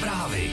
Zprávy.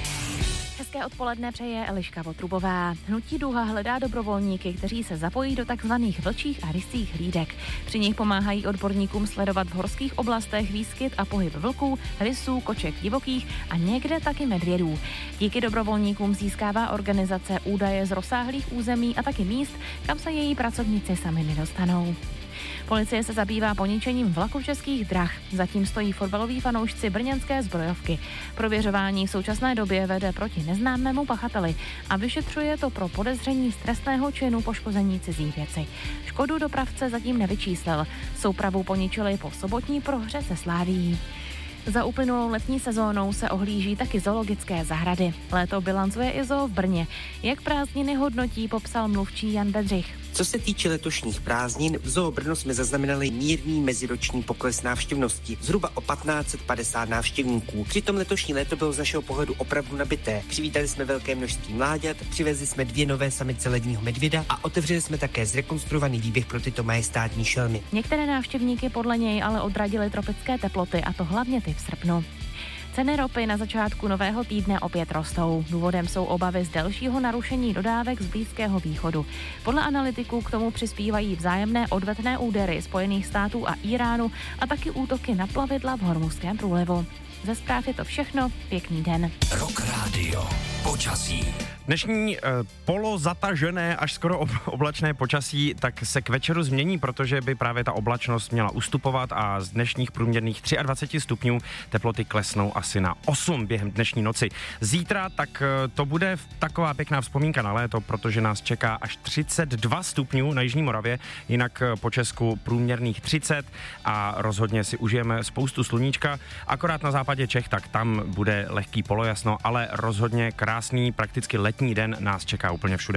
Hezké odpoledne přeje Eliška Votrubová. Hnutí Duha hledá dobrovolníky, kteří se zapojí do takzvaných vlčích a rysích hlídek. Při nich pomáhají odborníkům sledovat v horských oblastech výskyt a pohyb vlků, rysů, koček divokých a někde taky medvědů. Díky dobrovolníkům získává organizace údaje z rozsáhlých území a taky míst, kam se její pracovníci sami nedostanou. Policie se zabývá poničením vlaku Českých drah. Zatím stojí fotbaloví fanoušci brněnské zbrojovky. Prověřování v současné době vede proti neznámému pachateli a vyšetřuje to pro podezření z trestného činu poškození cizí věci. Škodu dopravce zatím nevyčíslil. Soupravu poničili po sobotní prohře se Slavií. Za uplynulou letní sezónou se ohlíží taky zoologické zahrady. Léto bilancuje i zoo v Brně. Jak prázdniny hodnotí, popsal mluvčí Jan Bedřich. Co se týče letošních prázdnin, v Zoo Brno jsme zaznamenali mírný meziroční pokles návštěvnosti, zhruba o 1550 návštěvníků. Přitom letošní léto bylo z našeho pohledu opravdu nabité. Přivítali jsme velké množství mláďat, přivezli jsme 2 nové samice ledního medvěda a otevřeli jsme také zrekonstruovaný výběh pro tyto majestátní šelmy. Některé návštěvníky podle něj ale odradily tropické teploty, a to hlavně ty v srpnu. Ceny ropy na začátku nového týdne opět rostou. Důvodem jsou obavy z delšího narušení dodávek z Blízkého východu. Podle analytiků k tomu přispívají vzájemné odvetné údery Spojených států a Iránu a taky útoky na plavidla v Hormuzském průlivu. Ze zpráv je to všechno. Pěkný den. Rock Radio. Počasí. Dnešní polozatažené až skoro oblačné počasí tak se k večeru změní, protože by právě ta oblačnost měla ustupovat a z dnešních průměrných 23 stupňů teploty klesnou asi na 8 během dnešní noci. Zítra tak to bude taková pěkná vzpomínka na léto, protože nás čeká až 32 stupňů na Jižní Moravě, jinak po Česku průměrných 30 a rozhodně si užijeme spoustu sluníčka. Akorát na západě Čech, tak tam bude lehký polojasno, ale rozhodně krásný, prakticky letní den nás čeká úplně všude.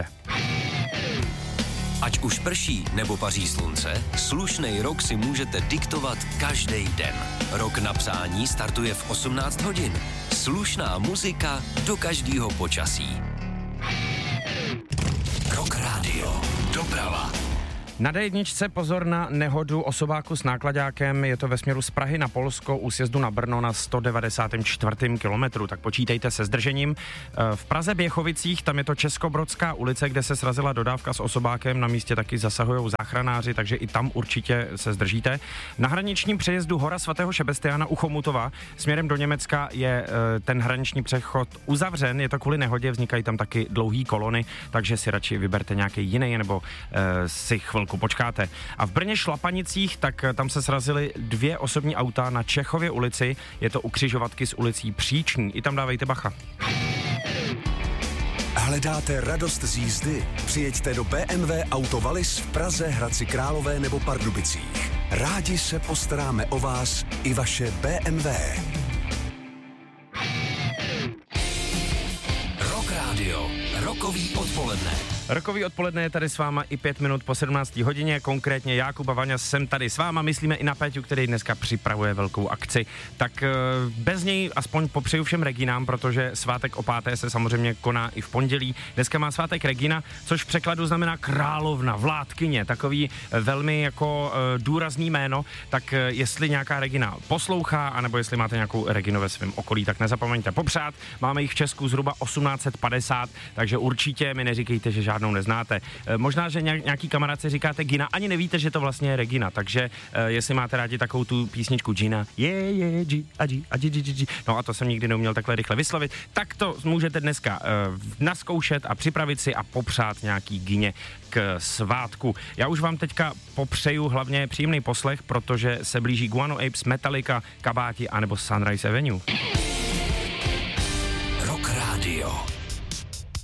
Ať už prší nebo paří slunce, slušnej rok si můžete diktovat každý den. Rok na psání startuje v 18 hodin. Slušná muzika do každého počasí. Rock Radio. Doprava. Na D1 pozor na nehodu osobáku s náklaďákem, je to ve směru z Prahy na Polsko u sjezdu na Brno na 194. kilometru, tak počítejte se zdržením. V Praze Běchovicích, tam je to Českobrodská ulice, kde se srazila dodávka s osobákem, na místě taky zasahují záchranáři, takže i tam určitě se zdržíte. Na hraničním přejezdu Hora svatého Šebestiána u Chomutova směrem do Německa je ten hraniční přechod uzavřen, je to kvůli nehodě, vznikají tam taky dlouhý kolony, takže si radši vyberte nějaký jiný nebo si chvilku počkáte. A v Brně Šlapanicích, tak tam se srazily 2 osobní auta na Čechově ulici, je to u křižovatky s ulicí Příční, i tam dávejte bacha. Hledáte radost z jízdy? Přijeďte do BMW Auto Wallis v Praze, Hradci Králové nebo Pardubicích. Rádi se postaráme o vás i vaše BMW. Rock Radio. Rokový odpoledne. Rokový odpoledne je tady s váma i 5 minut po 17. hodině, konkrétně Jakub a Vaňa jsem tady s váma, myslíme i na Péťu, který dneska připravuje velkou akci. Tak bez něj aspoň popřeju všem Reginám, protože svátek o 5. se samozřejmě koná i v pondělí. Dneska má svátek Regina, což v překladu znamená královna, vládkyně, takový velmi jako důrazný jméno, tak jestli nějaká Regina poslouchá, anebo jestli máte nějakou Reginu ve svém okolí, tak nezapomeňte popřát. Máme jich v Česku zhruba 1850, takže určitě mi neříkejte, že žádnou neznáte. Možná, že nějaký kamarádce říkáte Gina, ani nevíte, že to vlastně je Regina, takže jestli máte rádi takovou tu písničku Gina, no a to jsem nikdy neuměl takhle rychle vyslovit, tak to můžete dneska naskoušet a připravit si a popřát nějaký Gině k svátku. Já už vám teďka popřeju hlavně příjemný poslech, protože se blíží Guano Apes, Metallica, Kabáti anebo Sunrise Avenue. Rock Radio.